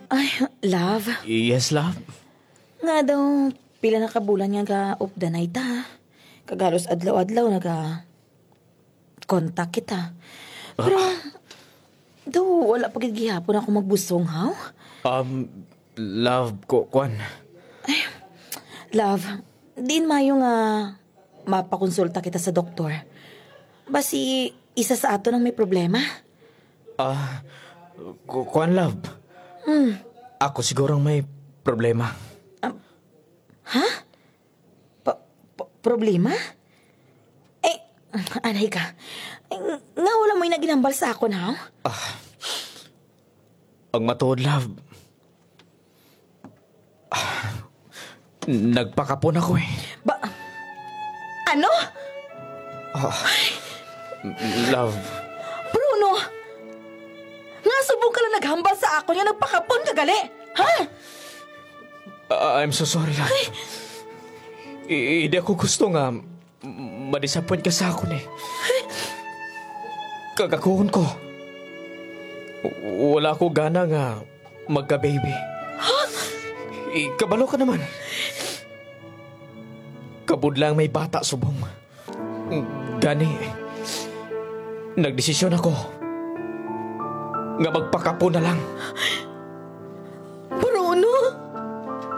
Ay, love. Yes, love. Nga daw, pila na kabulan nga ka of the night ha. Kagalos adlaw-adlaw kontak kita. Pero, daw wala pa gid gihapon ako magbusong ha. Love ko, Kwan. Love, din mayo nga mapakonsulta kita sa doktor. Basi, isa sa ato nang may problema. Kwan, love. Ako sigurang may problema. Ha? Problema? Anay ka. Nga wala mo'y naginambal sa akon, ha? Ang matuod, love. Nagpakapon ako eh. Ano? Love. Bruno! Nga subong ka lang naghambal sa akon nga nagpakapon ka gali, ha? I'm so sorry, love. Hindi ako gusto nga madisappoint ka sa akin eh. Kagakuhon ko. Wala ko gana nga magka-baby. Ha? Kabalo ka naman. Kabudlang may bata subong. Gani, nagdesisyon ako nga magpakapo na lang.